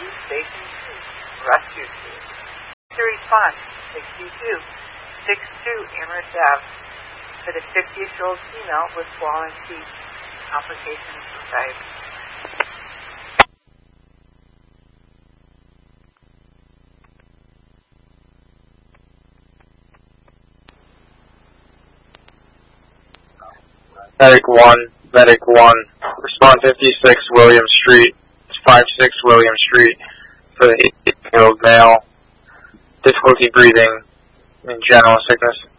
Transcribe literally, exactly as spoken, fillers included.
two, Station two, Rescue two. To respond, sixty-two, sixty-two Amherst Avenue, for the fifty-year-old female with swollen teeth, complications from diabetes. Medic one, Medic one, respond fifty-six William Street, fifty-six William Street, for the eighty-year-old male, difficulty breathing and general sickness.